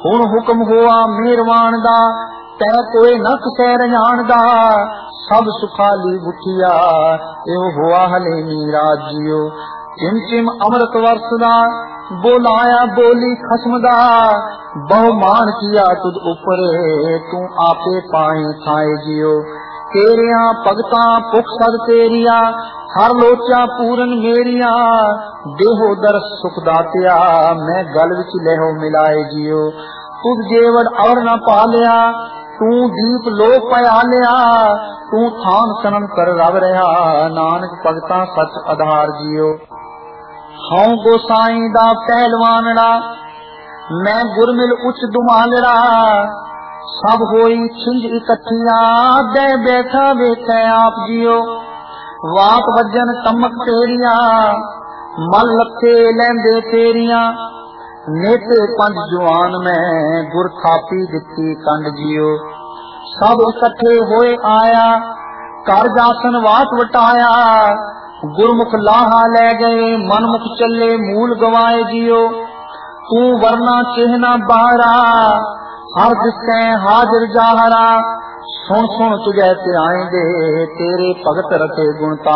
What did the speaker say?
हुण हुक्म होआ मेहरवान दा, तै कोई न किसै रजान दा। सब सुखाली बुठिया एहो होआ हले नीराज जियो। चिम चिम अमृत वरसदा, बोलाया बोली खसम दा। बहुमान किया तुद उपरे, तू आपे पाए खाए जियो। तेरिया भगतां भुख सद तेरिया, हर लोचा पूरन मेरिया। देहो दर्श सुख दातिया, मैं गल विच लहो मिलाए जियो। तुझ जेवड़ और न पालिया, तू दीप लोक पया लिया। तू थान सनम कर रव रहा, नानक भगतां सच आधार जियो। हूं गोसाई दा पहलवानड़ा, मैं गुरमिल उच दुमालड़ा। सब होई छिंज इकट्ठिया, दे बैठा वेखे आप जियो। वात वजन तमक तेरिया, मल लथे लैंदे तेरिया। नेते पंज जुआन में गुर थापी दिती कंड जियो। सब इकट्ठे होए आया, कर जासन वात वटाया। गुरमुख लाहा ले गए, मनमुख चले मूल गवाए जियो। तू वरना चिन्ह बाहरा, हर दिसै हाजिर जाहरा। सुन सुन तुझे ते आएंगे, तेरे भगत रखे गुणता।